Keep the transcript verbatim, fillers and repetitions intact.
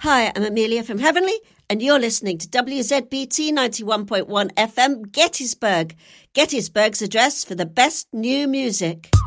Hi, I'm Amelia from Heavenly, and you're listening to W Z B T ninety-one point one F M, Gettysburg. Gettysburg's address for the best new music.